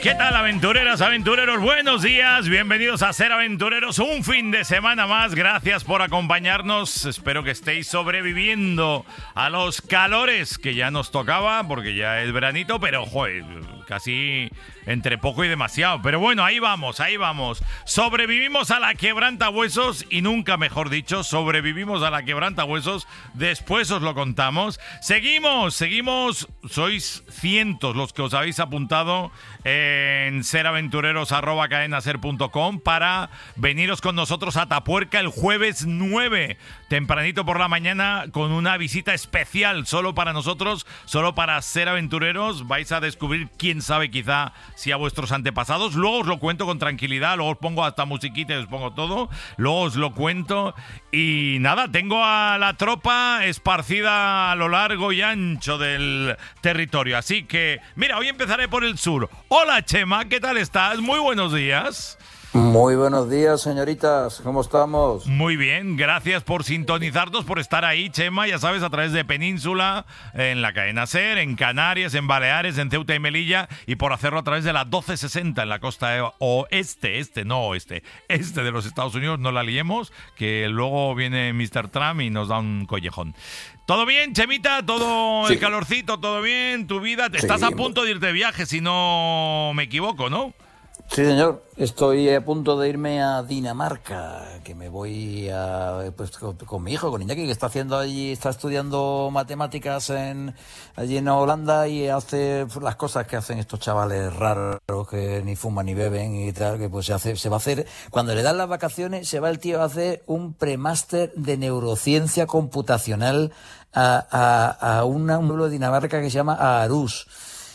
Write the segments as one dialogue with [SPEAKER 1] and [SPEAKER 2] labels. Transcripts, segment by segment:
[SPEAKER 1] ¿Qué tal, aventureras, aventureros? Buenos días, bienvenidos a Ser Aventureros, un fin de semana más. Gracias por acompañarnos. Espero que estéis sobreviviendo a los calores que ya nos tocaba, porque ya es veranito, pero joder, casi entre poco y demasiado. Pero bueno, ahí vamos, ahí vamos. Sobrevivimos a la quebrantahuesos y nunca mejor dicho, sobrevivimos a la quebrantahuesos. Después os lo contamos. Seguimos. Sois cientos los que os habéis apuntado en seraventureros@cadenaser.com para veniros con nosotros a Tapuerca el jueves 9, tempranito por la mañana, con una visita especial solo para nosotros, solo para Ser Aventureros. Vais a descubrir, quién sabe, quizá si a vuestros antepasados. Luego os lo cuento con tranquilidad, luego os pongo hasta musiquita y os pongo todo, luego os lo cuento. Y nada, tengo a la tropa esparcida a lo largo y ancho del territorio, así que mira, hoy empezaré por el sur. Hola Chema, ¿qué tal estás? Muy buenos días.
[SPEAKER 2] Muy buenos días, señoritas. ¿Cómo estamos?
[SPEAKER 1] Muy bien, gracias por sintonizarnos, por estar ahí, Chema, ya sabes, a través de Península, en la cadena SER, en Canarias, en Baleares, en Ceuta y Melilla, y por hacerlo a través de la 1260 en la costa oeste, este de los Estados Unidos. No la liemos, que luego viene Mr. Trump y nos da un collejón. ¿Todo bien, Chemita? ¿Todo
[SPEAKER 2] Sí.
[SPEAKER 1] El calorcito? ¿Todo bien? ¿Tu vida? Estás
[SPEAKER 2] Sí.
[SPEAKER 1] a punto de ir de viaje, si no me equivoco, ¿no?
[SPEAKER 2] Sí, señor. Estoy a punto de irme a Dinamarca, que me voy con mi hijo, con Iñaki, que está estudiando matemáticas allí en Holanda y hace las cosas que hacen estos chavales raros que ni fuman ni beben y tal, que pues se va a hacer, cuando le dan las vacaciones, se va el tío a hacer un premáster de neurociencia computacional a un pueblo de Dinamarca que se llama Aarhus.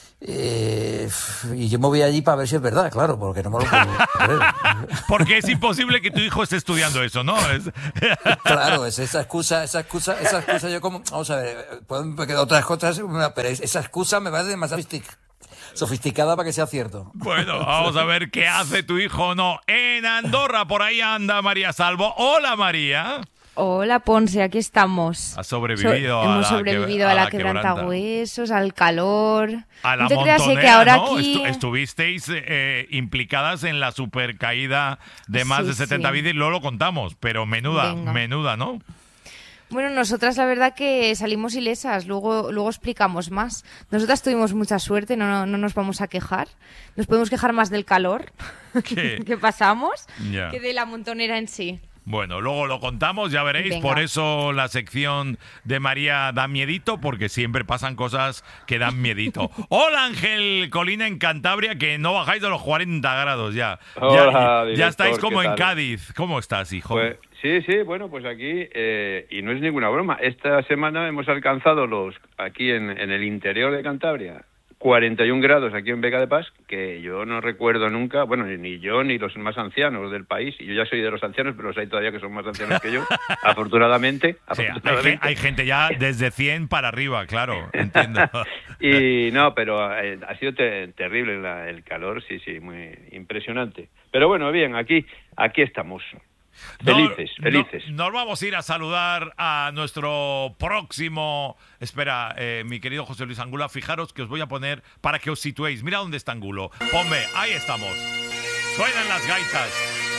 [SPEAKER 2] Y yo me voy allí para ver si es verdad, claro, porque no me lo puedo creer.
[SPEAKER 1] Porque es imposible que tu hijo esté estudiando eso, ¿no?
[SPEAKER 2] Claro, es esa excusa, yo como, vamos a ver, pueden quedar otras cosas, pero esa excusa me parece demasiado sofisticada para que sea cierto.
[SPEAKER 1] Bueno, vamos a ver qué hace tu hijo o no. En Andorra, por ahí anda María Salvo. Hola, María.
[SPEAKER 3] Hola, Ponce, aquí estamos.
[SPEAKER 1] Has sobrevivido
[SPEAKER 3] Hemos sobrevivido a la quebrantahuesos, al calor.
[SPEAKER 1] A la
[SPEAKER 3] no te creas
[SPEAKER 1] montonera,
[SPEAKER 3] que ahora
[SPEAKER 1] ¿no?
[SPEAKER 3] aquí...
[SPEAKER 1] Estuvisteis implicadas en la supercaída de más de 70 vidas y luego lo contamos, pero menuda, ¿no?
[SPEAKER 3] Bueno, nosotras la verdad que salimos ilesas, luego explicamos más. Nosotras tuvimos mucha suerte, no nos vamos a quejar. Nos podemos quejar más del calor que pasamos que de la montonera en sí.
[SPEAKER 1] Bueno, luego lo contamos, ya veréis.
[SPEAKER 3] Venga.
[SPEAKER 1] Por eso la sección de María da miedito, porque siempre pasan cosas que dan miedito. Hola, Ángel Colina, en Cantabria, que no bajáis de los 40 grados ya.
[SPEAKER 4] Hola,
[SPEAKER 1] ya estáis
[SPEAKER 4] director,
[SPEAKER 1] como
[SPEAKER 4] ¿qué
[SPEAKER 1] en
[SPEAKER 4] tal?
[SPEAKER 1] Cádiz. ¿Cómo estás, hijo?
[SPEAKER 4] Pues, sí, bueno, pues aquí, y no es ninguna broma, esta semana hemos alcanzado aquí en el interior de Cantabria, 41 grados aquí en Vega de Paz, que yo no recuerdo nunca, bueno, ni yo ni los más ancianos del país, y yo ya soy de los ancianos, pero los hay todavía que son más ancianos que yo, afortunadamente.
[SPEAKER 1] Sí, hay gente ya desde 100 para arriba, claro, entiendo.
[SPEAKER 4] Y no, pero ha sido terrible el calor, sí, muy impresionante. Pero bueno, bien, aquí estamos. Felices.
[SPEAKER 1] Nos vamos a ir a saludar a nuestro próximo... Espera, mi querido José Luis Angulo, fijaros que os voy a poner para que os situéis. Mira dónde está Angulo. Ponme, ahí estamos. Suenan las gaitas.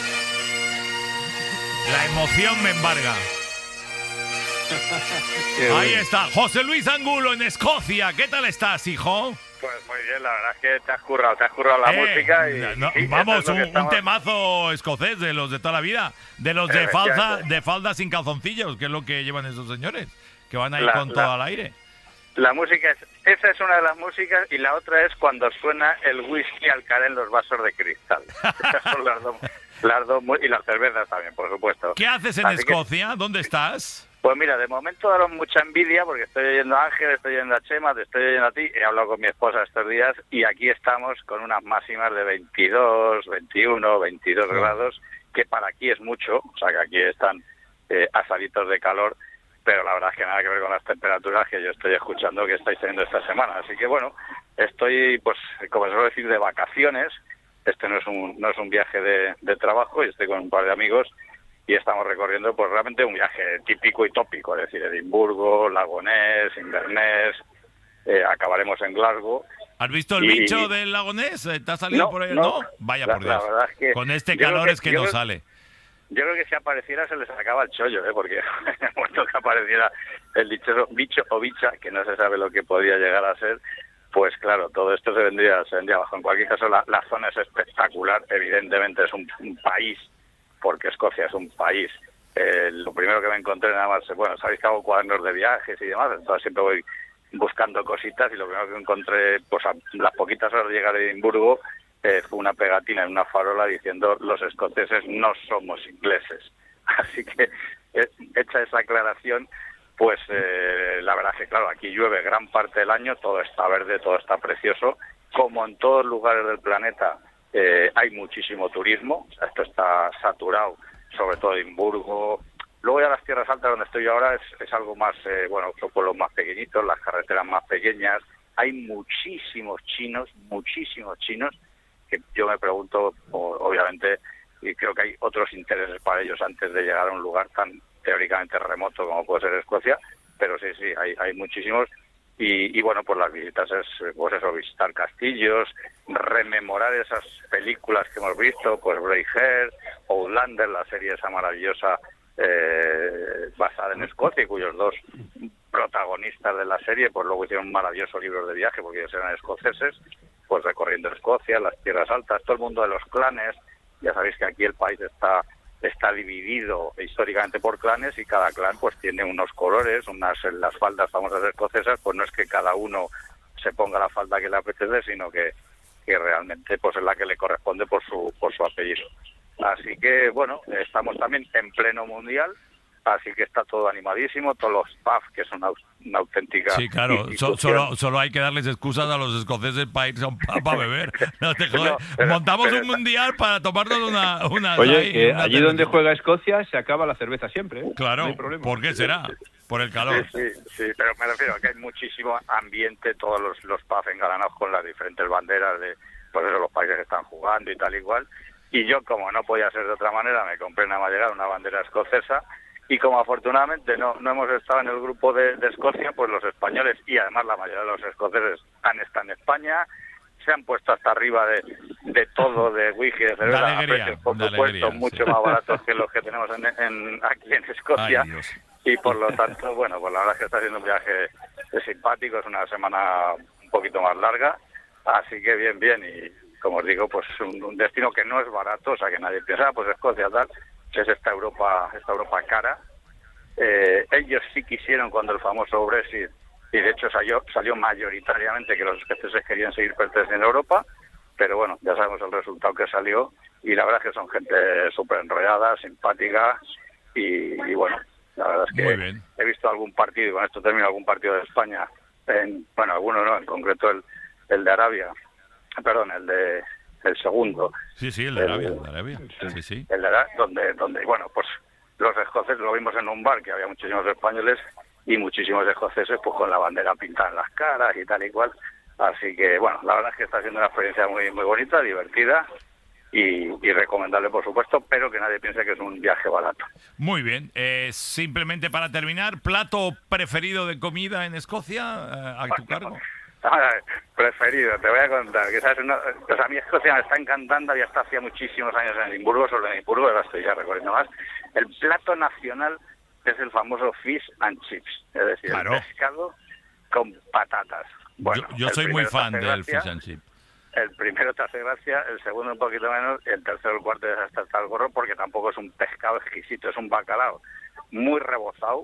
[SPEAKER 1] La emoción me embarga. Ahí está, José Luis Angulo en Escocia. ¿Qué tal estás, hijo?
[SPEAKER 5] Pues muy bien, la verdad es que te has currado la música y
[SPEAKER 1] vamos,
[SPEAKER 5] eso es lo que
[SPEAKER 1] un
[SPEAKER 5] estamos...
[SPEAKER 1] temazo escocés de los de toda la vida, de los de falda sin calzoncillos, que es lo que llevan esos señores, que van ahí con todo al aire.
[SPEAKER 5] La música esa es una de las músicas y la otra es cuando suena el whisky al caer en los vasos de cristal. Esas son las dos y las cervezas también, por supuesto.
[SPEAKER 1] ¿Qué haces en Escocia? ¿Dónde estás?
[SPEAKER 5] Pues mira, de momento daros mucha envidia porque estoy oyendo a Ángel, estoy oyendo a Chema, te estoy oyendo a ti, he hablado con mi esposa estos días y aquí estamos con unas máximas de 22, 21, 22 grados, que para aquí es mucho, o sea que aquí están asaditos de calor, pero la verdad es que nada que ver con las temperaturas que yo estoy escuchando que estáis teniendo esta semana. Así que bueno, estoy, pues como se suele decir, de vacaciones. Este no es un viaje de trabajo, y estoy con un par de amigos y estamos recorriendo pues realmente un viaje típico y tópico, es decir, Edimburgo, Lago Ness, Inverness, acabaremos en Glasgow
[SPEAKER 1] ¿Has visto el bicho del lago Ness? ¿Te ha salido por ahí? No. Vaya por Dios.
[SPEAKER 5] La verdad es que
[SPEAKER 1] con este calor es que no sale.
[SPEAKER 5] Yo creo que si apareciera se le sacaba el chollo, porque en el momento que apareciera el dichoso bicho o bicha, que no se sabe lo que podía llegar a ser, pues claro, todo esto se vendría abajo. En cualquier caso, la zona es espectacular. Evidentemente es un país, porque Escocia es un país. Lo primero que me encontré nada más, bueno, sabéis que hago cuadernos de viajes y demás, entonces siempre voy buscando cositas, y lo primero que encontré, pues a las poquitas horas de llegar a Edimburgo, fue una pegatina en una farola diciendo: los escoceses no somos ingleses. Así que, hecha esa aclaración, pues la verdad es que, claro, aquí llueve gran parte del año, todo está verde, todo está precioso. Como en todos lugares del planeta, hay muchísimo turismo, esto está saturado, sobre todo Edimburgo. Luego ya las tierras altas, donde estoy yo ahora, es algo más, son pueblos más pequeñitos, las carreteras más pequeñas. Hay muchísimos chinos, que yo me pregunto, obviamente, y creo que hay otros intereses para ellos antes de llegar a un lugar tan teóricamente remoto como puede ser Escocia, pero sí, hay muchísimos. Y bueno, pues las visitas es, pues eso, visitar castillos, rememorar esas películas que hemos visto, pues Braveheart, Outlander, la serie esa maravillosa basada en Escocia, y cuyos dos protagonistas de la serie pues luego hicieron maravillosos libros de viaje, porque ellos eran escoceses, pues recorriendo Escocia, las tierras altas, todo el mundo de los clanes. Ya sabéis que aquí el país está dividido históricamente por clanes, y cada clan pues tiene unos colores, las faldas famosas escocesas, pues no es que cada uno se ponga la falda que le apetece, sino que realmente pues es la que le corresponde por su apellido. Así que bueno, estamos también en pleno mundial, así que está todo animadísimo, todos los pubs, que son una auténtica...
[SPEAKER 1] Sí, claro, solo hay que darles excusas a los escoceses para irse a un pub a beber. No te jodes. Montamos un mundial para tomarnos una
[SPEAKER 4] Oye, allí donde juega Escocia se acaba la cerveza siempre, ¿eh?
[SPEAKER 1] Claro,
[SPEAKER 4] no hay problema.
[SPEAKER 1] ¿Por qué será? Por el calor.
[SPEAKER 5] Sí, pero me refiero a que hay muchísimo ambiente, todos los pubs engalanados con las diferentes banderas de pues eso, los países que están jugando y tal igual. Y yo, como no podía ser de otra manera, me compré nada más llegar una bandera escocesa. Y como afortunadamente no hemos estado en el grupo de Escocia, pues los españoles, y además la mayoría de los escoceses, han estado en España, se han puesto hasta arriba de todo, de whisky, de cerveza, a precios, por supuesto, mucho más baratos que los que tenemos aquí en Escocia.
[SPEAKER 1] Ay, Dios.
[SPEAKER 5] Y por lo tanto, bueno, pues la verdad es que está siendo un viaje simpático, es una semana un poquito más larga, así que bien, y como os digo, pues un destino que no es barato, o sea que nadie piensa, pues Escocia tal, es esta Europa cara. Ellos sí quisieron, cuando el famoso Brexit, y de hecho salió mayoritariamente que los escoceses querían seguir perteneciendo a Europa, pero bueno, ya sabemos el resultado que salió, y la verdad es que son gente súper enrollada, simpática, y bueno, la verdad es que he visto algún partido, y con esto termino, algún partido de España, algunos no, en concreto el de Arabia, perdón, el segundo.
[SPEAKER 1] Sí, el de Arabia. Sí.
[SPEAKER 5] El de Arabia, donde, bueno, pues los escoceses lo vimos en un bar, que había muchísimos españoles y muchísimos escoceses, pues con la bandera pintada en las caras y tal y cual. Así que, bueno, la verdad es que está siendo una experiencia muy, muy bonita, divertida y recomendable, por supuesto, pero que nadie piense que es un viaje barato.
[SPEAKER 1] Muy bien. Simplemente para terminar, ¿plato preferido de comida en Escocia a tu cargo?
[SPEAKER 5] Preferido, te voy a contar que sabes, pues a mí Escocia me está encantando, ya está hacía muchísimos años en Edimburgo, solo en Edimburgo, ahora estoy ya recorriendo más. El plato nacional es el famoso fish and chips, es decir,
[SPEAKER 1] claro,
[SPEAKER 5] el pescado con patatas. Bueno,
[SPEAKER 1] yo soy muy fan del fish and chips.
[SPEAKER 5] El primero te hace gracia, el segundo un poquito menos, y el tercero, el cuarto es hasta el gorro, porque tampoco es un pescado exquisito, es un bacalao muy rebozado,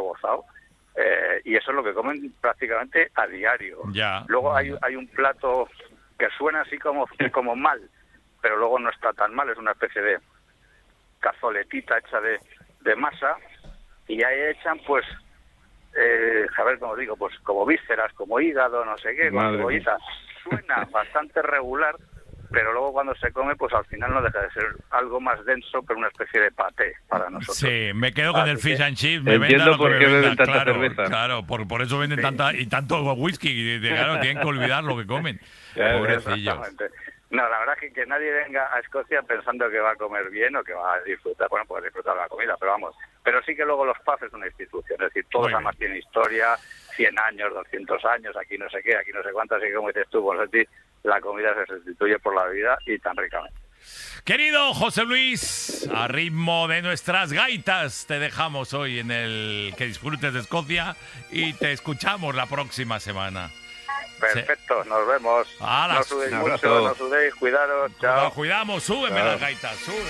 [SPEAKER 5] y eso es lo que comen prácticamente a diario.
[SPEAKER 1] Ya.
[SPEAKER 5] Luego hay un plato que suena así como mal, pero luego no está tan mal, es una especie de cazoletita hecha de masa, y ahí echan pues a ver cómo digo, pues como vísceras, como hígado, no sé qué, con cebollita. Suena bastante regular, pero luego cuando se come, pues al final no deja de ser algo más denso, pero una especie de paté para nosotros.
[SPEAKER 1] Sí, me quedo con el fish and chips.
[SPEAKER 4] Entiendo por qué beben tanta cerveza.
[SPEAKER 1] Claro, por eso venden tanto whisky. Claro, tienen que olvidar lo que comen. Pobrecillos.
[SPEAKER 5] No, la verdad es que nadie venga a Escocia pensando que va a comer bien o que va a disfrutar, bueno, pues disfrutar de la comida, pero vamos. Pero sí que luego los pubs es una institución, es decir, todos además tienen historia, 100 años, 200 años, aquí no sé qué, aquí no sé cuántas, así que como dices tú, Bonsetti, la comida se sustituye por la bebida y tan ricamente.
[SPEAKER 1] Querido José Luis, a ritmo de nuestras gaitas te dejamos hoy en el que disfrutes de Escocia y te escuchamos la próxima semana.
[SPEAKER 5] Perfecto, nos vemos. No sudéis mucho, no sudéis, cuidaros, chao.
[SPEAKER 1] Nos cuidamos, súbeme las gaitas, súbeme.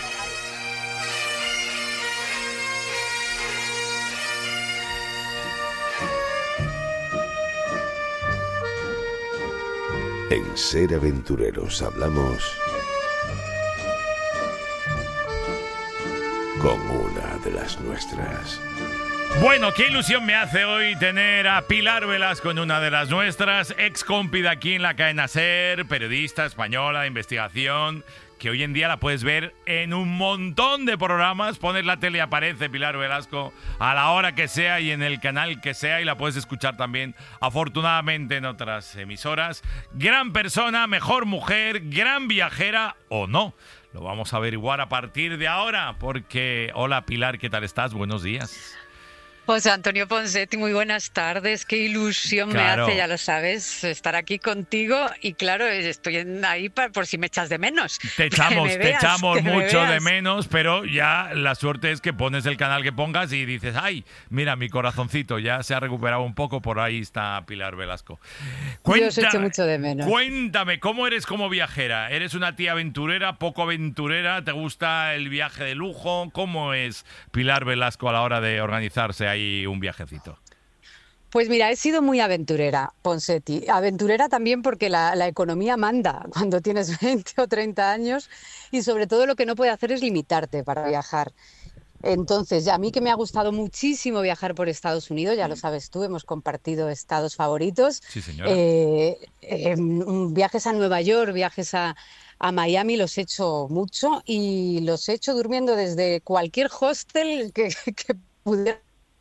[SPEAKER 6] En Ser Aventureros hablamos con una de las nuestras.
[SPEAKER 1] Bueno, qué ilusión me hace hoy tener a Pilar Velasco en una de las nuestras, ex compi de aquí en la cadena SER, periodista española de investigación, que hoy en día la puedes ver en un montón de programas. Pones la tele y aparece Pilar Velasco a la hora que sea y en el canal que sea, y la puedes escuchar también, afortunadamente, en otras emisoras. Gran persona, mejor mujer, gran viajera o no. Lo vamos a averiguar a partir de ahora, porque... Hola Pilar, ¿qué tal estás? Buenos días.
[SPEAKER 7] José Antonio Ponsetti, muy buenas tardes. Qué ilusión me hace, ya lo sabes, estar aquí contigo. Y claro, estoy ahí por si me echas de menos.
[SPEAKER 1] Te echamos mucho de menos, pero ya la suerte es que pones el canal que pongas y dices, ay, mira, mi corazoncito ya se ha recuperado un poco, por ahí está Pilar Velasco.
[SPEAKER 7] Yo os echo mucho de menos.
[SPEAKER 1] Cuéntame, ¿cómo eres como viajera? ¿Eres una tía aventurera, poco aventurera? ¿Te gusta el viaje de lujo? ¿Cómo es Pilar Velasco a la hora de organizarse ahí un viajecito?
[SPEAKER 7] Pues mira, he sido muy aventurera, Ponsetti. Aventurera también porque la economía manda cuando tienes 20 o 30 años y sobre todo lo que no puede hacer es limitarte para viajar. Entonces, a mí que me ha gustado muchísimo viajar por Estados Unidos, ya lo sabes tú, hemos compartido estados favoritos.
[SPEAKER 1] Sí, señora.
[SPEAKER 7] Viajes a Nueva York, viajes a Miami los he hecho mucho y los he hecho durmiendo desde cualquier hostel que pudiera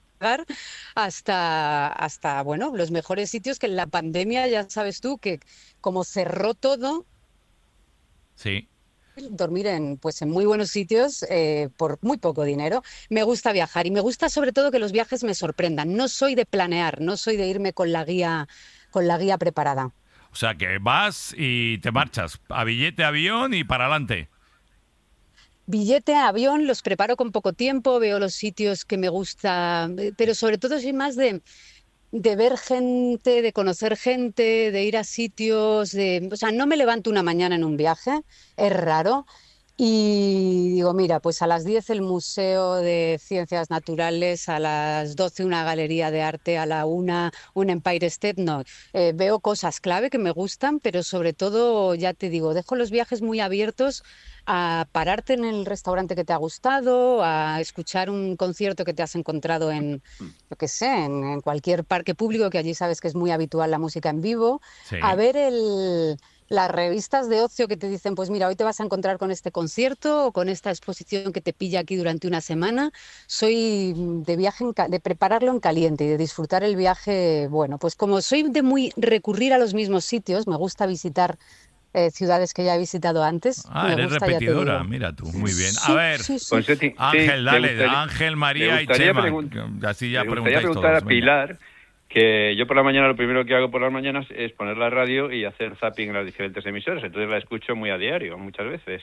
[SPEAKER 7] hasta bueno, los mejores sitios que en la pandemia, ya sabes tú, que como cerró todo,
[SPEAKER 1] sí,
[SPEAKER 7] dormir en muy buenos sitios por muy poco dinero. Me gusta viajar y me gusta sobre todo que los viajes me sorprendan. No soy de planear, no soy de irme con la guía preparada.
[SPEAKER 1] O sea, que vas y te marchas a billete, avión y para adelante.
[SPEAKER 7] Billete, avión, los preparo con poco tiempo, veo los sitios que me gusta, pero sobre todo soy más de ver gente, de conocer gente, de ir a sitios, o sea, no me levanto una mañana en un viaje, es raro, y digo, mira, pues a las 10 el Museo de Ciencias Naturales, a las 12 una galería de arte, a la 1 un Empire State, no. Veo cosas clave que me gustan, pero sobre todo, ya te digo, dejo los viajes muy abiertos a pararte en el restaurante que te ha gustado, a escuchar un concierto que te has encontrado en, yo qué sé, en cualquier parque público, que allí sabes que es muy habitual la música en vivo, sí. A ver las revistas de ocio que te dicen, pues mira, hoy te vas a encontrar con este concierto o con esta exposición que te pilla aquí durante una semana. Soy de viaje, de prepararlo en caliente y de disfrutar el viaje. Bueno, pues como soy de muy recurrir a los mismos sitios, me gusta visitar ciudades que ya he visitado antes.
[SPEAKER 1] Eres repetidora, mira tú, muy bien.
[SPEAKER 7] Sí,
[SPEAKER 1] a ver,
[SPEAKER 7] sí.
[SPEAKER 1] Ángel, dale, Ángel, María y Chema.
[SPEAKER 4] Así ya me gustaría preguntar a Pilar, que yo por la mañana lo primero que hago por las mañanas es poner la radio y hacer zapping en las diferentes emisoras, entonces la escucho muy a diario, muchas veces.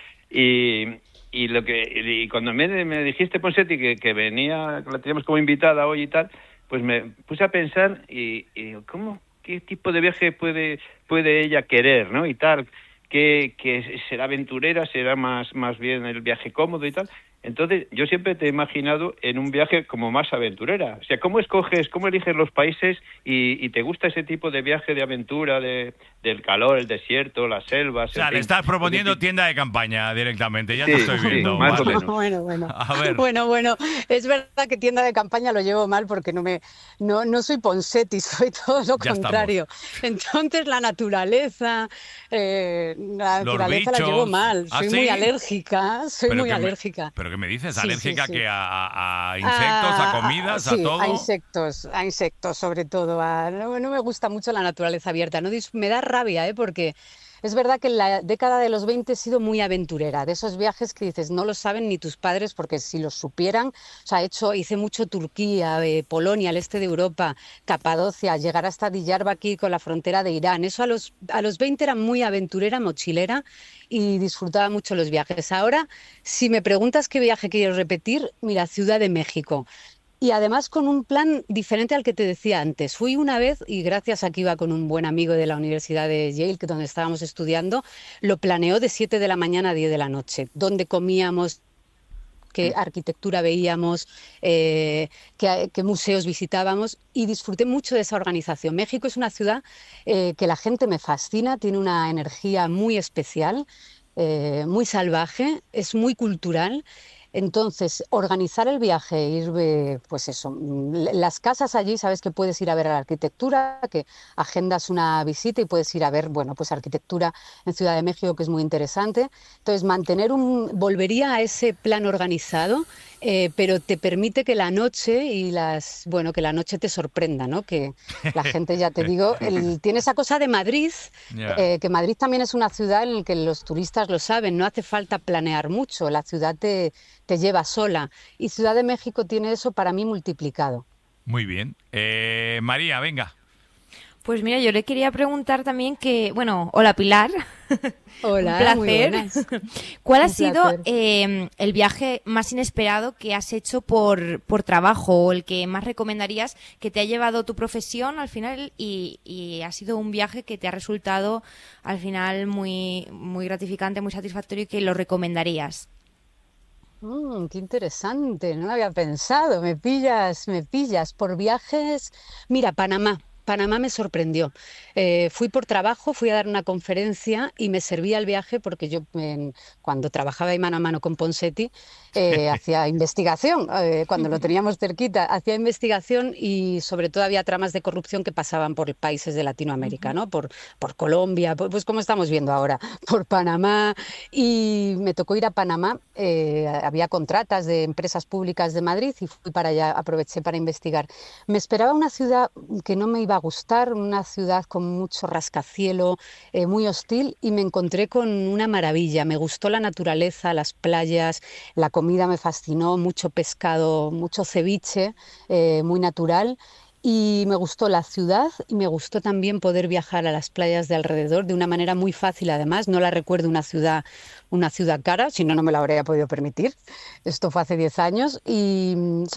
[SPEAKER 4] Y cuando me dijiste, Ponsetti, que venía, la teníamos como invitada hoy y tal, pues me puse a pensar y ¿cómo? ¿Qué tipo de viaje puede ella querer, ¿no? Y tal, que será aventurera, será más bien el viaje cómodo y tal. Entonces, yo siempre te he imaginado en un viaje como más aventurera. O sea, ¿cómo eliges los países y te gusta ese tipo de viaje de aventura, del calor, el desierto, las selvas?
[SPEAKER 1] O sea, le estás proponiendo tienda de campaña directamente, ya te estoy viendo.
[SPEAKER 4] Sí, más o menos.
[SPEAKER 7] Bueno.
[SPEAKER 1] A ver.
[SPEAKER 7] Bueno, es verdad que tienda de campaña lo llevo mal porque no soy Ponsetti, soy todo lo contrario. Entonces, la naturaleza la llevo mal. Soy muy alérgica, alérgica.
[SPEAKER 1] ¿Pero qué me dices? ¿Alérgica que a insectos, a comidas, a todo?
[SPEAKER 7] A insectos sobre todo. No me gusta mucho la naturaleza abierta. Me da rabia, porque Es verdad que en la década de los 20 he sido muy aventurera, de esos viajes que dices, no lo saben ni tus padres, porque si los supieran, o sea, hice mucho Turquía, Polonia, el este de Europa, Capadocia, llegar hasta Diyarbakir con la frontera de Irán. Eso a los 20 era muy aventurera, mochilera y disfrutaba mucho los viajes. Ahora, si me preguntas qué viaje quiero repetir, mira, Ciudad de México. Y además con un plan diferente al que te decía antes. Fui una vez y gracias a que iba con un buen amigo de la Universidad de Yale, donde estábamos estudiando, lo planeó de 7 de la mañana a 10 de la noche, donde comíamos, qué arquitectura veíamos, qué museos visitábamos y disfruté mucho de esa organización. México es una ciudad que la gente me fascina, tiene una energía muy especial, muy salvaje, es muy cultural. Entonces, organizar el viaje, pues eso, las casas allí, sabes que puedes ir a ver la arquitectura, que agendas una visita y puedes ir a ver, bueno, pues arquitectura en Ciudad de México, que es muy interesante. Entonces, volvería a ese plan organizado, pero te permite que la noche que la noche te sorprenda, ¿no? Que la gente, ya te digo, tiene esa cosa de Madrid, que Madrid también es una ciudad en la que los turistas lo saben, no hace falta planear mucho, la ciudad te lleva sola. Y Ciudad de México tiene eso para mí multiplicado.
[SPEAKER 1] Muy bien. María, venga.
[SPEAKER 3] Pues mira, yo le quería preguntar también hola Pilar.
[SPEAKER 7] Hola,
[SPEAKER 3] un placer.
[SPEAKER 7] muy buenas.
[SPEAKER 3] ¿Cuál ha sido el viaje más inesperado que has hecho por trabajo o el que más recomendarías que te ha llevado tu profesión al final y ha sido un viaje que te ha resultado al final muy, muy gratificante, muy satisfactorio y que lo recomendarías?
[SPEAKER 7] Qué interesante, no lo había pensado, me pillas. Por viajes, mira, Panamá me sorprendió. Fui por trabajo, fui a dar una conferencia y me servía el viaje porque yo cuando trabajaba ahí mano a mano con Ponseti hacía investigación, cuando lo teníamos cerquita, hacía investigación y sobre todo había tramas de corrupción que pasaban por países de Latinoamérica, ¿no? Por Colombia, pues como estamos viendo ahora, por Panamá y me tocó ir a Panamá, había contratas de empresas públicas de Madrid y fui para allá, aproveché para investigar. Me esperaba una ciudad que no me iba a gustar, una ciudad con mucho rascacielo, muy hostil y me encontré con una maravilla. Me gustó la naturaleza, las playas, la comida me fascinó, mucho pescado, mucho ceviche, muy natural. Y me gustó la ciudad y me gustó también poder viajar a las playas de alrededor de una manera muy fácil. Además, no la recuerdo una ciudad cara, si no, no me la habría podido permitir. Esto fue hace 10 años y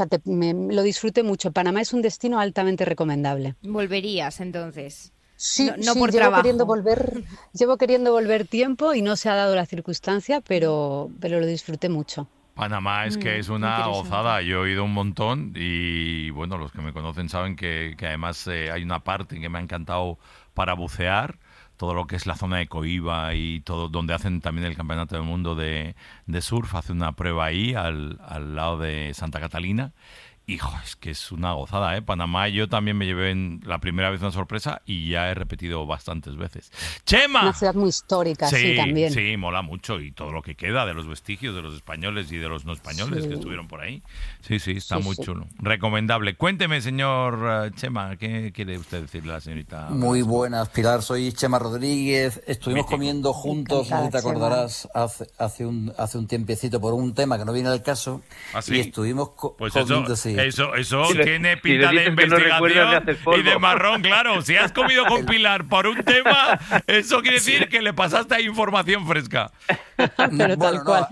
[SPEAKER 7] lo disfruté mucho. Panamá es un destino altamente recomendable.
[SPEAKER 3] ¿Volverías entonces?
[SPEAKER 7] Sí,
[SPEAKER 3] no por trabajo.
[SPEAKER 7] Llevo queriendo volver tiempo y no se ha dado la circunstancia, pero lo disfruté mucho.
[SPEAKER 1] Panamá es que es una gozada. Yo he ido un montón y, bueno, los que me conocen saben que además hay una parte que me ha encantado para bucear, todo lo que es la zona de Coiba y todo, donde hacen también el Campeonato del Mundo de surf, hace una prueba ahí al lado de Santa Catalina. Hijo, es que es una gozada, ¿eh? Panamá yo también me llevé la primera vez una sorpresa y ya he repetido bastantes veces. ¡Chema!
[SPEAKER 7] Una ciudad muy histórica, sí, también.
[SPEAKER 1] Sí, mola mucho y todo lo que queda de los vestigios de los españoles y de los no españoles que estuvieron por ahí. Sí, está muy chulo. Recomendable. Cuénteme, señor Chema, ¿qué quiere usted decirle a la señorita?
[SPEAKER 2] Muy buenas, Pilar. Soy Chema Rodríguez. Estuvimos comiendo juntos, no sé si te acordarás, hace un tiempecito por un tema que no viene al caso.
[SPEAKER 1] ¿Ah, sí?
[SPEAKER 2] Y estuvimos
[SPEAKER 1] pues
[SPEAKER 2] comiendo, sí.
[SPEAKER 1] Eso tiene pinta de investigación y de marrón, claro. Si has comido con Pilar por un tema, eso quiere decir que le pasaste ahí información fresca.
[SPEAKER 7] Pero tal cual.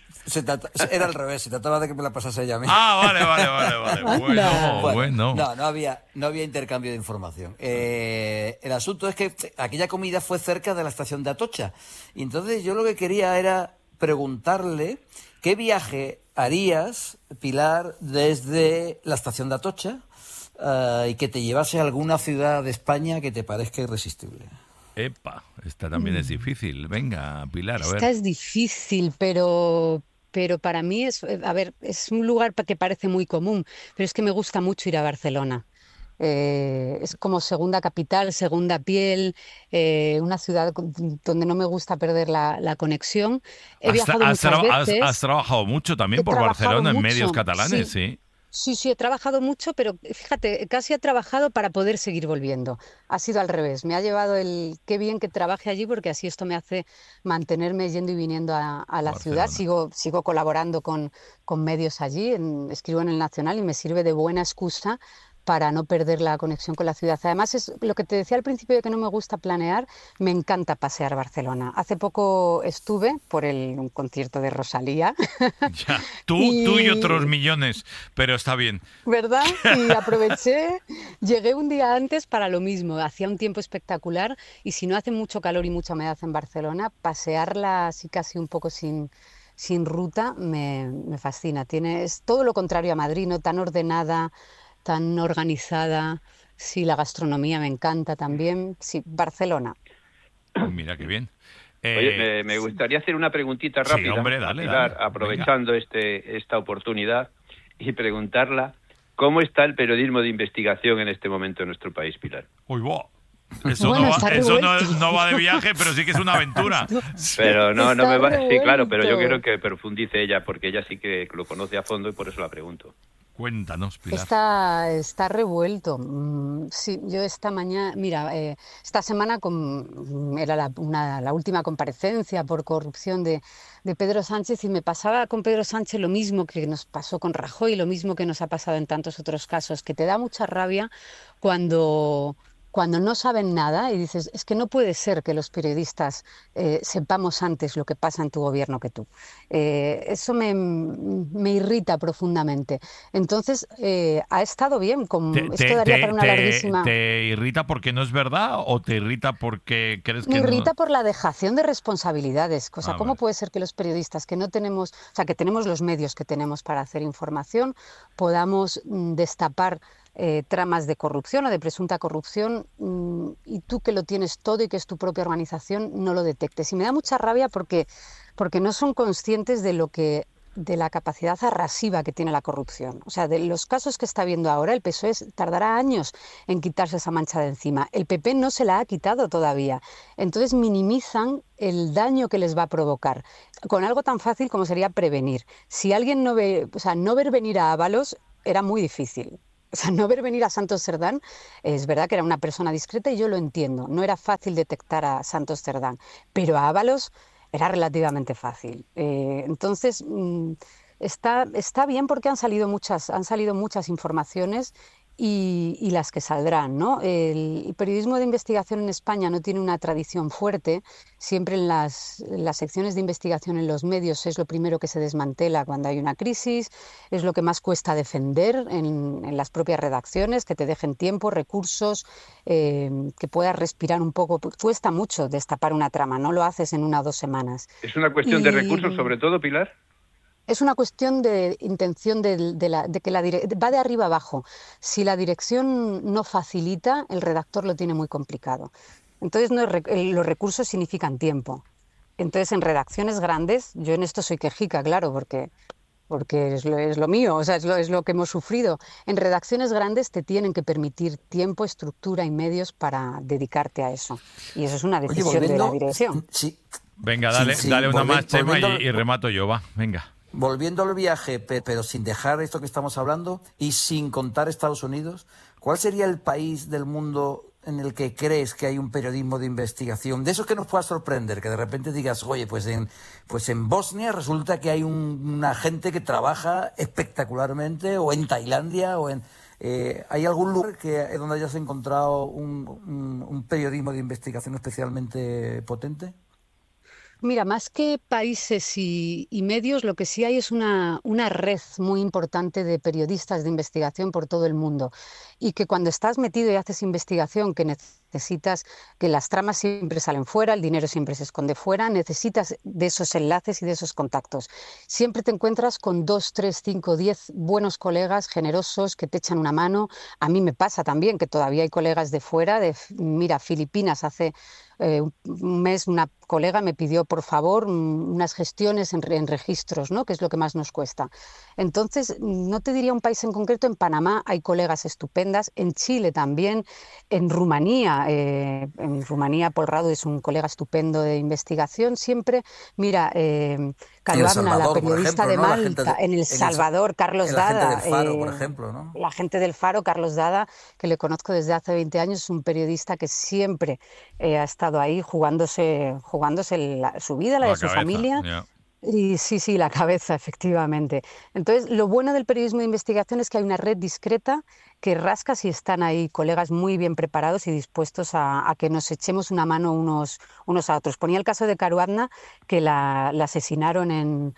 [SPEAKER 2] Era al revés, se trataba de que me la pasase ella a mí.
[SPEAKER 1] Vale. Bueno.
[SPEAKER 2] No había intercambio de información. El asunto es que aquella comida fue cerca de la estación de Atocha. Y entonces yo lo que quería era preguntarle qué viaje harías, Pilar, desde la estación de Atocha y que te llevase a alguna ciudad de España que te parezca irresistible.
[SPEAKER 1] Epa, esta también es difícil. Venga, Pilar, a ver.
[SPEAKER 7] Esta es difícil, pero para mí es un lugar que parece muy común, pero es que me gusta mucho ir a Barcelona. Es como segunda capital, segunda piel, una ciudad donde no me gusta perder la conexión. He viajado muchas veces.
[SPEAKER 1] Has trabajado mucho también por Barcelona en medios catalanes, sí.
[SPEAKER 7] Sí, sí, he trabajado mucho, pero fíjate, casi he trabajado para poder seguir volviendo. Ha sido al revés. Me ha llevado el qué bien que trabaje allí porque así esto me hace mantenerme yendo y viniendo a la ciudad.
[SPEAKER 1] Barcelona.
[SPEAKER 7] Sigo colaborando con medios allí, escribo en el Nacional y me sirve de buena excusa para no perder la conexión con la ciudad. Además, es lo que te decía al principio de que no me gusta planear, me encanta pasear Barcelona. Hace poco estuve por un concierto de Rosalía.
[SPEAKER 1] Ya, tú y otros millones, pero está bien.
[SPEAKER 7] ¿Verdad? Y aproveché, llegué un día antes para lo mismo, hacía un tiempo espectacular y si no hace mucho calor y mucha humedad en Barcelona, pasearla así casi un poco sin ruta me fascina. Es todo lo contrario a Madrid, no tan ordenada, tan organizada. Sí, la gastronomía me encanta también. Sí, Barcelona.
[SPEAKER 1] Pues mira qué bien.
[SPEAKER 4] Oye, me gustaría hacer una preguntita
[SPEAKER 1] Sí,
[SPEAKER 4] rápida,
[SPEAKER 1] hombre,
[SPEAKER 4] a
[SPEAKER 1] dale,
[SPEAKER 4] Pilar,
[SPEAKER 1] dale.
[SPEAKER 4] aprovechando esta oportunidad y preguntarla cómo está el periodismo de investigación en este momento en nuestro país, Pilar.
[SPEAKER 1] Uy, wow. Eso,
[SPEAKER 7] Bueno,
[SPEAKER 1] no,
[SPEAKER 7] está
[SPEAKER 1] va, eso no,
[SPEAKER 7] revuelto.
[SPEAKER 1] no va de viaje, pero sí que es una aventura.
[SPEAKER 4] Pero no
[SPEAKER 7] Está
[SPEAKER 4] me va... Sí, claro, pero yo
[SPEAKER 7] revuelto.
[SPEAKER 4] quiero que profundice ella, porque ella sí que lo conoce a fondo y por eso la pregunto.
[SPEAKER 1] Cuéntanos, Pilar.
[SPEAKER 7] Está revuelto. Sí, yo esta mañana, mira, esta semana era la última comparecencia por corrupción de Pedro Sánchez y me pasaba con Pedro Sánchez lo mismo que nos pasó con Rajoy, lo mismo que nos ha pasado en tantos otros casos, que te da mucha rabia cuando no saben nada y dices, es que no puede ser que los periodistas sepamos antes lo que pasa en tu gobierno que tú. Eso me irrita profundamente. Entonces, ha estado bien. Esto daría para una larguísima...
[SPEAKER 1] ¿Te irrita porque no es verdad o te irrita porque crees
[SPEAKER 7] Me
[SPEAKER 1] que no?
[SPEAKER 7] irrita por la dejación de responsabilidades. O sea,
[SPEAKER 1] Ah,
[SPEAKER 7] ¿cómo
[SPEAKER 1] vale.
[SPEAKER 7] puede ser que los periodistas que no tenemos, o sea, que tenemos los medios que tenemos para hacer información, podamos destapar tramas de corrupción o de presunta corrupción y tú que lo tienes todo y que es tu propia organización no lo detectes? Y me da mucha rabia porque no son conscientes de la capacidad abrasiva que tiene la corrupción. O sea, de los casos que está viendo ahora, el PSOE tardará años en quitarse esa mancha de encima. El PP no se la ha quitado todavía. Entonces minimizan el daño que les va a provocar con algo tan fácil como sería prevenir. Si alguien no ver venir a Ábalos era muy difícil. O sea, no ver venir a Santos Cerdán, es verdad que era una persona discreta y yo lo entiendo. No era fácil detectar a Santos Cerdán, pero a Ábalos era relativamente fácil. Entonces, está bien porque han salido muchas informaciones y las que saldrán, ¿no? El periodismo de investigación en España no tiene una tradición fuerte. Siempre en las secciones de investigación en los medios es lo primero que se desmantela cuando hay una crisis, es lo que más cuesta defender en las propias redacciones, que te dejen tiempo, recursos, que puedas respirar un poco. Cuesta mucho destapar una trama, no lo haces en 1 o 2 semanas.
[SPEAKER 4] ¿Es una cuestión de recursos sobre todo, Pilar?
[SPEAKER 7] Es una cuestión de intención de que va de arriba abajo. Si la dirección no facilita, el redactor lo tiene muy complicado. Entonces los recursos significan tiempo. Entonces en redacciones grandes, yo en esto soy quejica, claro, porque es lo mío, o sea, es lo que hemos sufrido. En redacciones grandes te tienen que permitir tiempo, estructura y medios para dedicarte a eso. Y eso es una
[SPEAKER 2] Oye,
[SPEAKER 7] decisión de la dirección.
[SPEAKER 2] Sí,
[SPEAKER 1] Venga, dale,
[SPEAKER 2] sí,
[SPEAKER 1] dale una más, Chema,
[SPEAKER 2] volviendo-
[SPEAKER 1] y remato yo, va, venga.
[SPEAKER 2] volviendo al viaje, pero sin dejar esto que estamos hablando y sin contar Estados Unidos, ¿cuál sería el país del mundo en el que crees que hay un periodismo de investigación? De esos que nos pueda sorprender, que de repente digas, oye, pues en Bosnia resulta que hay una gente que trabaja espectacularmente, o en Tailandia, ¿hay algún lugar donde hayas encontrado un periodismo de investigación especialmente potente?
[SPEAKER 7] Mira, más que países y medios, lo que sí hay es una red muy importante de periodistas de investigación por todo el mundo. Y que cuando estás metido y haces investigación, que necesitas que las tramas siempre salen fuera, el dinero siempre se esconde fuera, necesitas de esos enlaces y de esos contactos. Siempre te encuentras con 2, 3, 5, 10 buenos colegas generosos que te echan una mano. A mí me pasa también que todavía hay colegas de fuera, mira, Filipinas hace un mes una colega me pidió por favor unas gestiones en registros, ¿no? Que es lo que más nos cuesta. Entonces, no te diría un país en concreto, en Panamá hay colegas estupendas, en Chile también, en Rumanía Rumanía. En Rumanía, Paul Radu es un colega estupendo de investigación siempre. Mira, Caruana, la periodista de Malta, en El Salvador, Carlos Dada.
[SPEAKER 2] La gente del Faro, por ejemplo, ¿no?
[SPEAKER 7] La gente del Faro, Carlos Dada, que le conozco desde hace 20 años, es un periodista que siempre ha estado ahí jugándose su vida, la de su familia.
[SPEAKER 1] Yeah.
[SPEAKER 7] Y sí, la cabeza, efectivamente. Entonces, lo bueno del periodismo de investigación es que hay una red discreta que rasca si están ahí colegas muy bien preparados y dispuestos a que nos echemos una mano unos a otros. Ponía el caso de Caruana, que la asesinaron en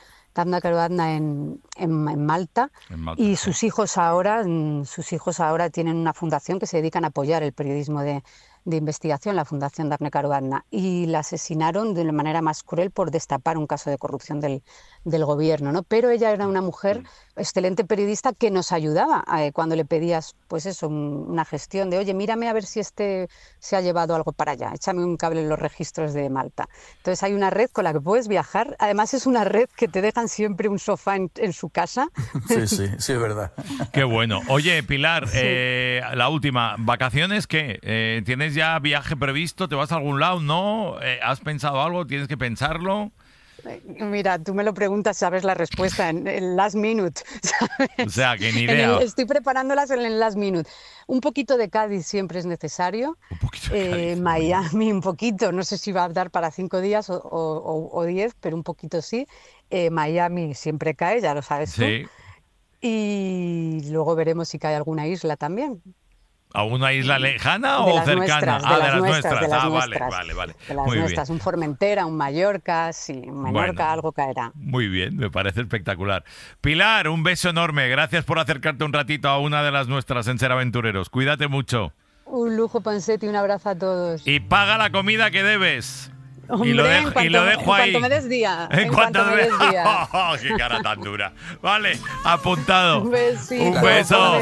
[SPEAKER 7] Malta, y sus hijos ahora tienen una fundación que se dedican a apoyar el periodismo de investigación, la Fundación Daphne Caruana, y la asesinaron de la manera más cruel por destapar un caso de corrupción del gobierno, ¿no? Pero ella era una mujer, excelente periodista, que nos ayudaba cuando le pedías, pues eso, una gestión de, oye, mírame a ver si se ha llevado algo para allá, échame un cable en los registros de Malta. Entonces hay una red con la que puedes viajar, además es una red que te dejan siempre un sofá en su casa.
[SPEAKER 2] Sí, es verdad.
[SPEAKER 1] Qué bueno. Oye, Pilar, la última, ¿vacaciones qué? ¿Tienes ya viaje previsto? ¿Te vas a algún lado? ¿No? ¿Has pensado algo? ¿Tienes que pensarlo?
[SPEAKER 7] Mira, tú me lo preguntas, sabes la respuesta en last minute, ¿sabes?
[SPEAKER 1] O sea, que ni idea.
[SPEAKER 7] Estoy preparándolas en el last minute. Un poquito de Cádiz siempre es necesario.
[SPEAKER 1] Un poquito de Cádiz.
[SPEAKER 7] Miami un poquito, no sé si va a dar para 5 días o 10, pero un poquito sí. Miami siempre cae, ya lo sabes tú.
[SPEAKER 1] Sí.
[SPEAKER 7] Y luego veremos si cae alguna isla también.
[SPEAKER 1] ¿A una isla lejana o cercana?
[SPEAKER 7] De las nuestras.
[SPEAKER 1] Vale.
[SPEAKER 7] De las
[SPEAKER 1] Muy
[SPEAKER 7] nuestras,
[SPEAKER 1] bien.
[SPEAKER 7] un Formentera, un Mallorca, sí, un Menorca,
[SPEAKER 1] Bueno,
[SPEAKER 7] algo caerá.
[SPEAKER 1] Muy bien, me parece espectacular. Pilar, un beso enorme. Gracias por acercarte un ratito a una de las nuestras en Ser Aventureros. Cuídate mucho.
[SPEAKER 7] Un lujo, Ponsetti, un abrazo a todos.
[SPEAKER 1] Y paga la comida que debes.
[SPEAKER 7] Hombre,
[SPEAKER 1] y lo dejo ahí.
[SPEAKER 7] En cuanto me des día.
[SPEAKER 1] En cuanto me des día. Oh, qué cara tan dura. Vale, apuntado.
[SPEAKER 7] Un besito.
[SPEAKER 1] Un beso.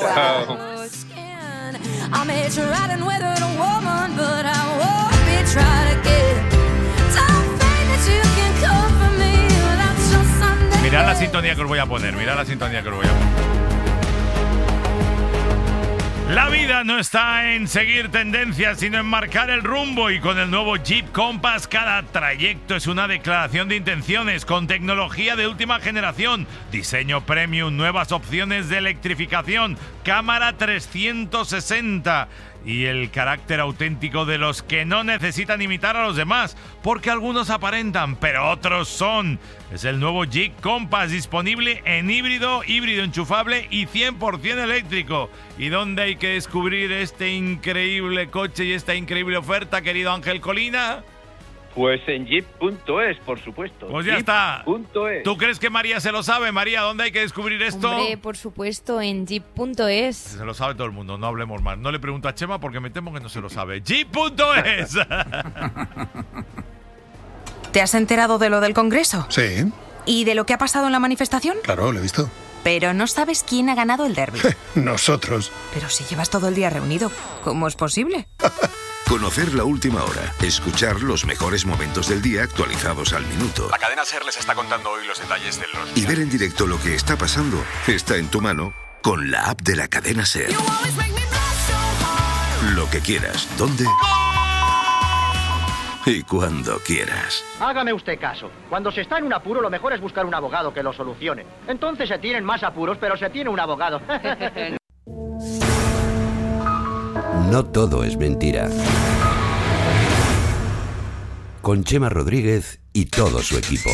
[SPEAKER 1] Mirad la sintonía que os voy a poner. La vida no está en seguir tendencias, sino en marcar el rumbo, y con el nuevo Jeep Compass cada trayecto es una declaración de intenciones, con tecnología de última generación, diseño premium, nuevas opciones de electrificación, cámara 360 y el carácter auténtico de los que no necesitan imitar a los demás, porque algunos aparentan, pero otros son. Es el nuevo Jeep Compass, disponible en híbrido enchufable y 100% eléctrico. ¿Y dónde hay que descubrir este increíble coche y esta increíble oferta, querido Ángel Colina?
[SPEAKER 4] Pues en jeep.es, por supuesto.
[SPEAKER 1] Pues ya está.
[SPEAKER 4] Jeep.es.
[SPEAKER 1] ¿Tú crees que María se lo sabe? María, ¿dónde hay que descubrir esto?
[SPEAKER 3] Hombre, por supuesto, en jeep.es.
[SPEAKER 1] Se lo sabe todo el mundo, no hablemos más. No le pregunto a Chema porque me temo que no se lo sabe. Jeep.es.
[SPEAKER 8] ¿Te has enterado de lo del Congreso?
[SPEAKER 9] Sí.
[SPEAKER 8] ¿Y de lo que ha pasado en la manifestación?
[SPEAKER 9] Claro, lo he visto.
[SPEAKER 8] Pero no sabes quién ha ganado el derbi.
[SPEAKER 9] Nosotros.
[SPEAKER 8] Pero si llevas todo el día reunido, ¿cómo es posible?
[SPEAKER 6] Conocer la última hora. Escuchar los mejores momentos del día actualizados al minuto.
[SPEAKER 10] La cadena SER les está contando hoy los detalles de los...
[SPEAKER 6] Y ver en directo lo que está pasando está en tu mano con la app de la cadena SER. Lo que quieras, ¿dónde? Y cuando quieras.
[SPEAKER 11] Hágame usted caso. Cuando se está en un apuro, lo mejor es buscar un abogado que lo solucione. Entonces se tienen más apuros, pero se tiene un abogado.
[SPEAKER 12] No todo es mentira. Con Chema Rodríguez y todo su equipo.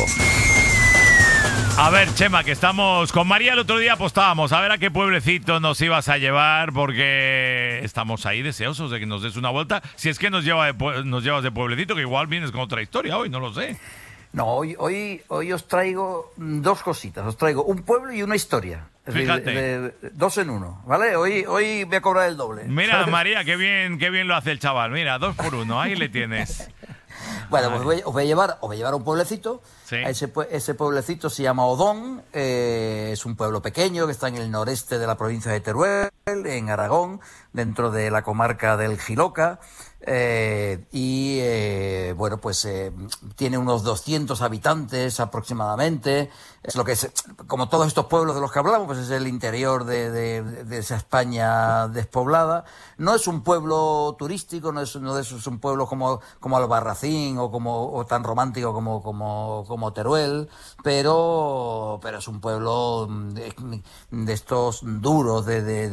[SPEAKER 1] A ver, Chema, que estamos con María. El otro día apostábamos a ver a qué pueblecito nos ibas a llevar, porque estamos ahí deseosos de que nos des una vuelta. Si es que nos llevas de pueblecito, que igual vienes con otra historia hoy, no lo sé.
[SPEAKER 2] No, hoy os traigo dos cositas. Os traigo un pueblo y una historia. Es
[SPEAKER 1] Fíjate.
[SPEAKER 2] decir, dos en uno, ¿vale? Hoy voy a cobrar el doble.
[SPEAKER 1] Mira,
[SPEAKER 2] ¿sabes?
[SPEAKER 1] María, qué bien lo hace el chaval. Mira, 2 por 1, ahí le tienes.
[SPEAKER 2] Bueno, pues os voy a llevar a un pueblecito.
[SPEAKER 1] Sí.
[SPEAKER 2] Ese pueblecito se llama Odón. Es un pueblo pequeño que está en el noreste de la provincia de Teruel, en Aragón, dentro de la comarca del Jiloca. Bueno, pues tiene unos 200 habitantes aproximadamente. Es lo que es, como todos estos pueblos de los que hablamos, pues es el interior de esa España despoblada. No es un pueblo turístico, no es un pueblo como Albarracín o tan romántico como Teruel, pero es un pueblo de estos duros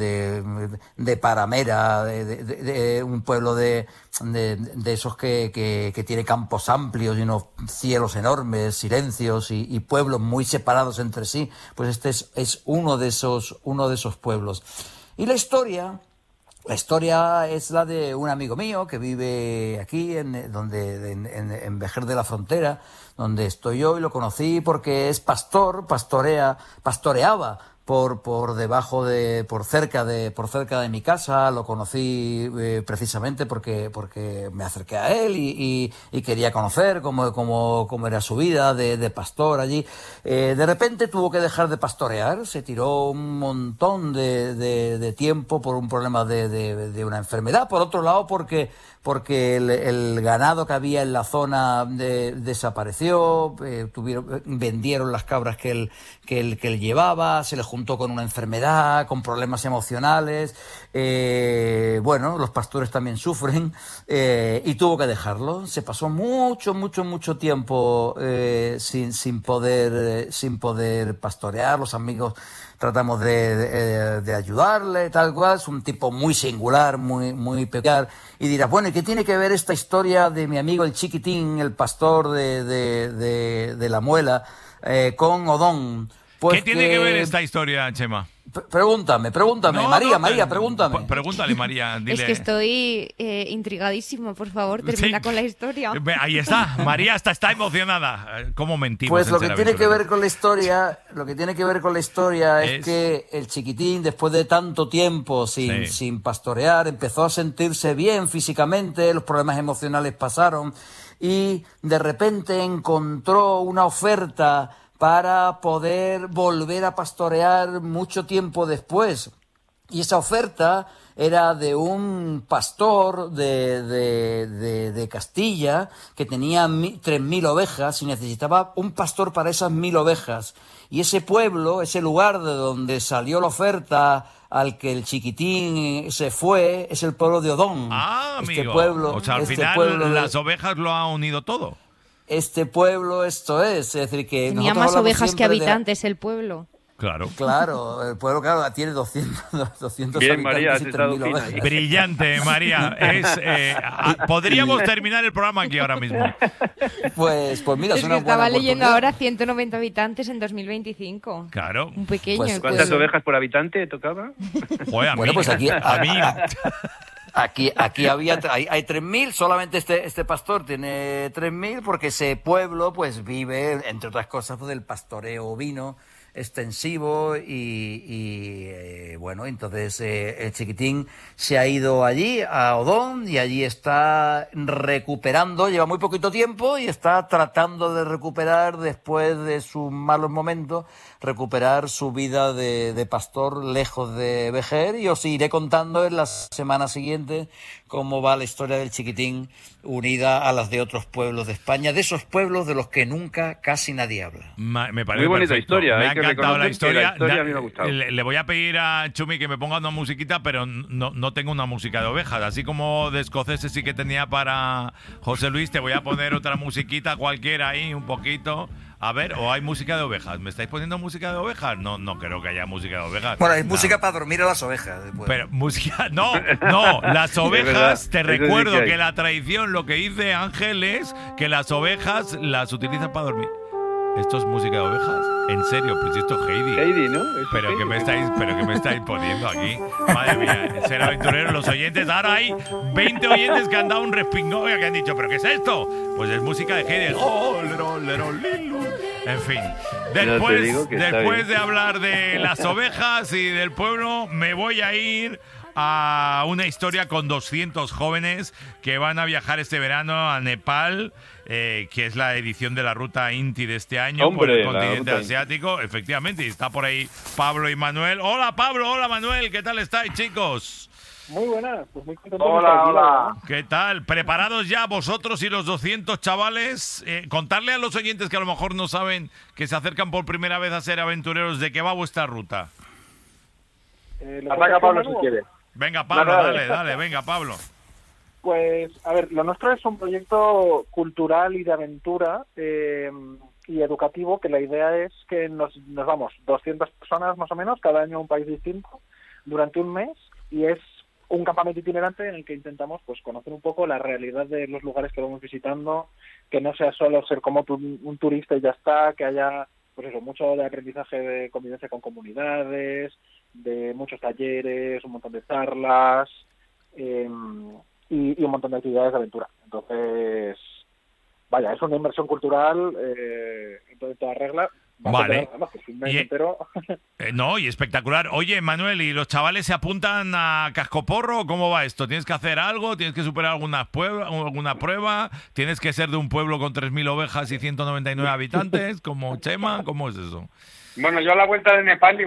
[SPEAKER 2] de paramera, un pueblo de esos que tiene campos amplios y unos cielos enormes, silencios y pueblos muy separados entre sí. Pues este es uno de esos pueblos. Y la historia es la de un amigo mío que vive aquí en Vejer de la Frontera, donde estoy yo, y lo conocí porque es pastoreaba por cerca de mi casa. Lo conocí precisamente porque me acerqué a él y quería conocer cómo era su vida de pastor allí. De repente tuvo que dejar de pastorear, se tiró un montón de tiempo por un problema de una enfermedad. Por otro lado, porque el ganado que había en la zona desapareció, vendieron las cabras que él llevaba, se le juntó con una enfermedad, con problemas emocionales. Los pastores también sufren, y tuvo que dejarlo. Se pasó mucho tiempo sin poder pastorear. Los amigos tratamos de ayudarle, tal cual. Es un tipo muy singular, muy peculiar. Y dirás, bueno, ¿y qué tiene que ver esta historia de mi amigo el Chiquitín, el pastor de La Muela, con Odón? Pues
[SPEAKER 1] ¿qué tiene que ver esta historia, Chema?
[SPEAKER 2] Pregúntame, María, pregúntame.
[SPEAKER 1] Pregúntale, María, dile.
[SPEAKER 3] Es que estoy intrigadísimo, por favor, termina con la historia.
[SPEAKER 1] Ahí está, María está emocionada. ¿Cómo mentimos?
[SPEAKER 2] Pues lo que tiene que ver con la historia, es que el Chiquitín, después de tanto tiempo sin pastorear, empezó a sentirse bien físicamente, los problemas emocionales pasaron y de repente encontró una oferta para poder volver a pastorear mucho tiempo después. Y esa oferta era de un pastor de Castilla que tenía 3.000 ovejas y necesitaba un pastor para esas 1.000 ovejas. Y ese pueblo, ese lugar de donde salió la oferta al que el Chiquitín se fue, es el pueblo de Odón.
[SPEAKER 1] Ah, amigo. O sea, al final las ovejas lo ha unido todo.
[SPEAKER 2] Este pueblo, esto es decir, que
[SPEAKER 3] tenía más ovejas que habitantes el pueblo.
[SPEAKER 1] Claro,
[SPEAKER 2] el pueblo tiene 200
[SPEAKER 4] Bien,
[SPEAKER 2] habitantes
[SPEAKER 4] María,
[SPEAKER 2] y 3.000 ovejas.
[SPEAKER 1] Brillante, María. Podríamos terminar el programa aquí ahora mismo.
[SPEAKER 2] Pues mira,
[SPEAKER 3] es que estaba leyendo ahora 190 habitantes en
[SPEAKER 1] 2025. Claro.
[SPEAKER 3] Un pequeño.
[SPEAKER 2] Pues,
[SPEAKER 4] ¿cuántas ovejas por habitante tocaba?
[SPEAKER 2] Bueno, pues aquí hay 3.000, solamente este pastor tiene 3.000 porque ese pueblo pues vive, entre otras cosas, pues, del pastoreo ovino extensivo entonces el Chiquitín se ha ido allí a Odón y allí está recuperando, lleva muy poquito tiempo y está tratando de recuperar después de sus malos momentos, recuperar su vida de pastor lejos de Vejer, y os iré contando en la semana siguiente cómo va la historia del Chiquitín unida a las de otros pueblos de España, de esos pueblos de los que nunca casi nadie habla.
[SPEAKER 1] Me parece
[SPEAKER 4] muy bonita
[SPEAKER 1] perfecto.
[SPEAKER 4] historia.
[SPEAKER 1] Me ha encantado la historia.
[SPEAKER 4] A mí me ha gustado.
[SPEAKER 1] Le voy a pedir a Chumi que me ponga una musiquita, pero no tengo una música de ovejas. Así como de escoceses sí que tenía para José Luis, te voy a poner otra musiquita cualquiera ahí, un poquito. A ver, ¿o hay música de ovejas? ¿Me estáis poniendo música de ovejas? No creo que haya música de ovejas.
[SPEAKER 2] Bueno, hay música para dormir a las ovejas. Después.
[SPEAKER 1] Pero música... No, las ovejas, te recuerdo que la tradición, lo que dice Ángel es que las ovejas las utilizan para dormir. ¿Esto es música de ovejas? ¿En serio? Pues esto es Heidi.
[SPEAKER 4] Heidi, ¿no?
[SPEAKER 1] ¿Pero qué me estáis poniendo aquí? Madre mía, ser aventurero, los oyentes. Ahora hay 20 oyentes que han dado un respingón y que han dicho, ¿pero qué es esto? Pues es música de Heidi. En fin, después de hablar de las ovejas y del pueblo, me voy a ir a una historia con 200 jóvenes que van a viajar este verano a Nepal, que es la edición de la Ruta Inti de este año por el continente asiático. Efectivamente, y está por ahí Pablo y Manuel. Hola Pablo, hola Manuel, ¿qué tal estáis, chicos?
[SPEAKER 9] Muy buenas, pues muy contento.
[SPEAKER 5] Hola.
[SPEAKER 1] ¿Qué tal? ¿Preparados ya vosotros y los 200 chavales? Contarle a los oyentes que a lo mejor no saben, que se acercan por primera vez a ser aventureros, ¿de qué va vuestra ruta?
[SPEAKER 5] Arranca Pablo si quiere.
[SPEAKER 1] Venga, Pablo, dale, venga, Pablo.
[SPEAKER 9] Pues, a ver, lo nuestro es un proyecto cultural y de aventura y educativo, que la idea es que nos vamos 200 personas más o menos, cada año a un país distinto, durante un mes, y es un campamento itinerante en el que intentamos pues conocer un poco la realidad de los lugares que vamos visitando, que no sea solo ser como un turista y ya está, que haya pues eso, mucho de aprendizaje de convivencia con comunidades, de muchos talleres, un montón de charlas y un montón de actividades de aventura. Entonces, vaya, es una inversión cultural en toda regla.
[SPEAKER 1] Vale.
[SPEAKER 9] Y
[SPEAKER 1] no, y espectacular. Oye, Manuel, ¿y los chavales se apuntan a cascoporro o cómo va esto? ¿Tienes que hacer algo? ¿Tienes que superar alguna prueba? ¿Tienes que ser de un pueblo con 3.000 ovejas y 199 habitantes, como Chema? ¿Cómo es eso?
[SPEAKER 5] Bueno, yo a la vuelta de Nepal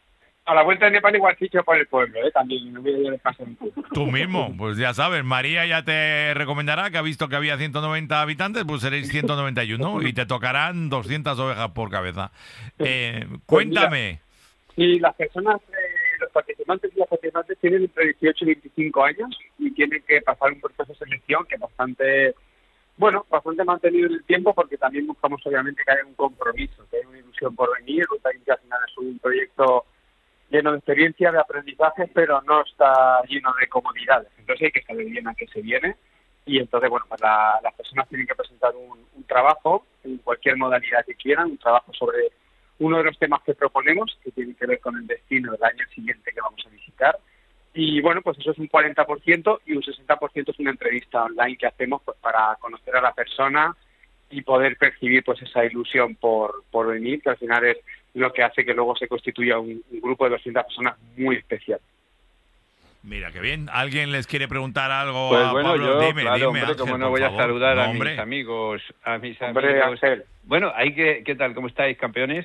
[SPEAKER 5] igual ficho por el pueblo, también no voy a ir de paso.
[SPEAKER 1] Tú mismo, pues ya sabes, María ya te recomendará que ha visto que había 190 habitantes, pues seréis 191 y te tocarán 200 ovejas por cabeza. Cuéntame.
[SPEAKER 5] Y las personas, los participantes y las participantes tienen entre 18 y 25 años y tienen que pasar un proceso de selección que es bastante mantenido en el tiempo, porque también buscamos obviamente que haya un compromiso, que haya una ilusión por venir. Ruta India al final es un proyecto lleno de experiencia, de aprendizaje, pero no está lleno de comodidades. Entonces hay que saber bien a qué se viene. Y entonces, bueno, pues las personas tienen que presentar un trabajo en cualquier modalidad que quieran, un trabajo sobre uno de los temas que proponemos, que tiene que ver con el destino del año siguiente que vamos a visitar. Y bueno, pues eso es un 40% y un 60% es una entrevista online que hacemos pues para conocer a la persona y poder percibir pues esa ilusión por venir, que al final es lo que hace que luego se constituya un grupo de 200 personas muy especial.
[SPEAKER 1] Mira, qué bien. ¿Alguien les quiere preguntar algo
[SPEAKER 4] pues
[SPEAKER 1] a
[SPEAKER 4] bueno,
[SPEAKER 1] Pablo?
[SPEAKER 4] yo,
[SPEAKER 1] Dime,
[SPEAKER 4] claro, hombre,
[SPEAKER 1] Ángel,
[SPEAKER 4] como no
[SPEAKER 1] por
[SPEAKER 4] voy
[SPEAKER 1] favor.
[SPEAKER 4] a saludar
[SPEAKER 1] No,
[SPEAKER 4] a
[SPEAKER 1] hombre.
[SPEAKER 4] mis amigos,
[SPEAKER 5] Hombre, Ángel.
[SPEAKER 4] Bueno, ¿qué tal? ¿Cómo estáis, campeones?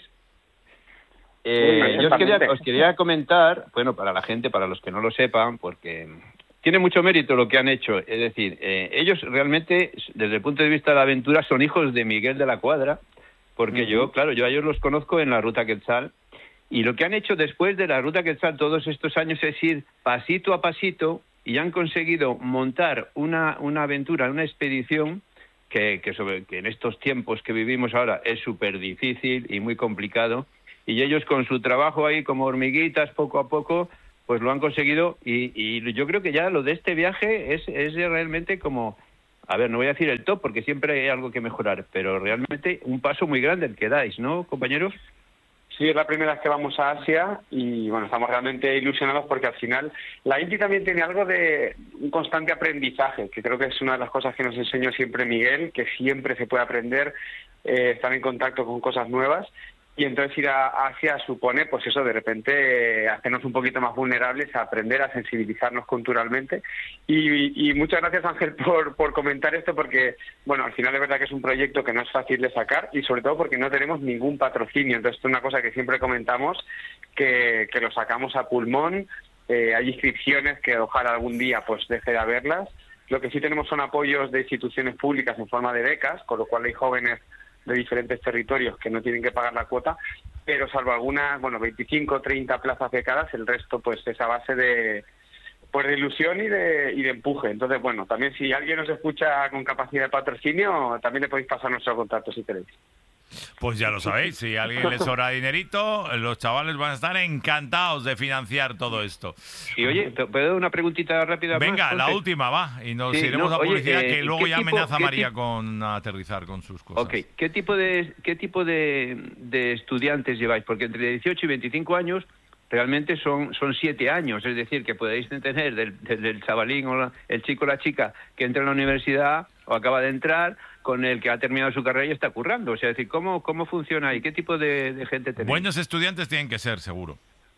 [SPEAKER 5] Muy
[SPEAKER 4] Yo os quería comentar, bueno, para la gente, para los que no lo sepan, porque tiene mucho mérito lo que han hecho. Es decir, ellos realmente, desde el punto de vista de la aventura, son hijos de Miguel de la Cuadra, porque yo a ellos los conozco en la Ruta Quetzal, y lo que han hecho después de la Ruta Quetzal todos estos años es ir pasito a pasito, y han conseguido montar una aventura, una expedición que en estos tiempos que vivimos ahora es súper difícil y muy complicado, y ellos con su trabajo ahí como hormiguitas poco a poco pues lo han conseguido, y yo creo que ya lo de este viaje es realmente como, a ver, no voy a decir el top porque siempre hay algo que mejorar, pero realmente un paso muy grande el que dais, ¿no, compañeros?
[SPEAKER 5] Sí, es la primera vez que vamos a Asia y bueno, estamos realmente ilusionados porque al final la Inti también tiene algo de un constante aprendizaje, que creo que es una de las cosas que nos enseñó siempre Miguel, que siempre se puede aprender, estar en contacto con cosas nuevas. Y entonces ir a Asia supone, pues eso, de repente hacernos un poquito más vulnerables, a aprender, a sensibilizarnos culturalmente. Y muchas gracias, Ángel, por comentar esto, porque, bueno, al final es verdad que es un proyecto que no es fácil de sacar y sobre todo porque no tenemos ningún patrocinio. Entonces esto es una cosa que siempre comentamos, que lo sacamos a pulmón. Hay inscripciones que ojalá algún día pues deje de haberlas. Lo que sí tenemos son apoyos de instituciones públicas en forma de becas, con lo cual hay jóvenes de diferentes territorios que no tienen que pagar la cuota, pero salvo algunas, 25 o 30 plazas becadas, el resto pues es a base de ilusión y de empuje. Entonces, bueno, también si alguien nos escucha con capacidad de patrocinio, también le podéis pasar nuestro contacto si queréis.
[SPEAKER 1] Pues ya lo sabéis, si a alguien le sobra dinerito, los chavales van a estar encantados de financiar todo esto.
[SPEAKER 4] Y oye, ¿te puedo dar una preguntita rápida?
[SPEAKER 1] Venga,
[SPEAKER 4] más,
[SPEAKER 1] la última, va, y nos iremos a publicidad, que luego ya amenaza María con aterrizar con sus cosas.
[SPEAKER 4] Ok, ¿qué tipo de estudiantes lleváis? Porque entre 18 y 25 años realmente son 7 años, es decir, que podéis tener del chavalín o el chico o la chica que entra en la universidad o acaba de entrar, con el que ha terminado su carrera y está currando. O sea, es decir, ¿cómo funciona ahí? ¿Qué tipo de gente tenéis?
[SPEAKER 1] Buenos estudiantes tienen que ser, seguro.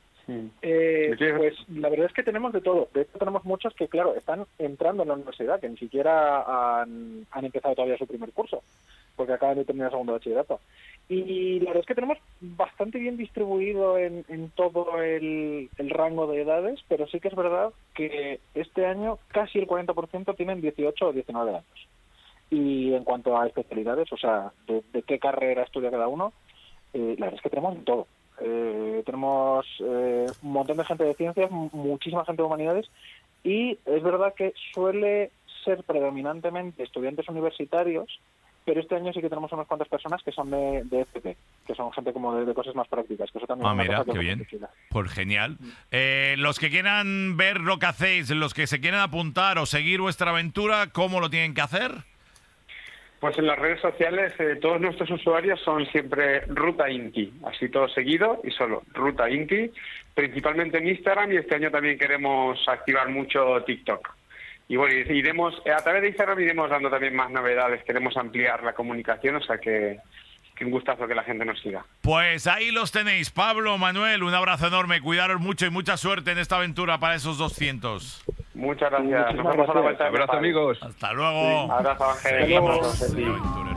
[SPEAKER 9] Pues la verdad es que tenemos de todo. De hecho, tenemos muchos que, claro, están entrando en la universidad, que ni siquiera han empezado todavía su primer curso. porque acaban de terminar segundo de bachillerato. Y la verdad es que tenemos bastante bien distribuido en todo el rango de edades, pero sí que es verdad que este año casi el 40% tienen 18 o 19 años. Y en cuanto a especialidades, o sea, de qué carrera estudia cada uno, la verdad es que tenemos todo. Tenemos un montón de gente de ciencias, muchísima gente de humanidades, y es verdad que suele ser predominantemente estudiantes universitarios, pero este año sí que tenemos unas cuantas personas que son de FP, que son gente como de cosas más prácticas, que eso también es una
[SPEAKER 1] mira,
[SPEAKER 9] cosa que
[SPEAKER 1] qué bien. Pues genial. Los que quieran ver lo que hacéis, los que se quieran apuntar o seguir vuestra aventura, ¿cómo lo tienen que hacer?
[SPEAKER 13] Pues en las redes sociales todos nuestros usuarios son siempre Ruta Inti, así todo seguido y solo Ruta Inti, principalmente en Instagram, y este año también queremos activar mucho TikTok. Y bueno, iremos, a través de Instagram iremos dando también más novedades, queremos ampliar la comunicación, o sea que un gustazo que la gente nos siga.
[SPEAKER 1] Pues ahí los tenéis, Pablo, Manuel, un abrazo enorme, cuidaros mucho y mucha suerte en esta aventura para esos 200.
[SPEAKER 13] Muchas gracias, nos vemos a la vuelta.
[SPEAKER 10] Abrazo, amigos.
[SPEAKER 1] Hasta luego.
[SPEAKER 13] Sí. Abrazo, Ángel.
[SPEAKER 1] Seguimos.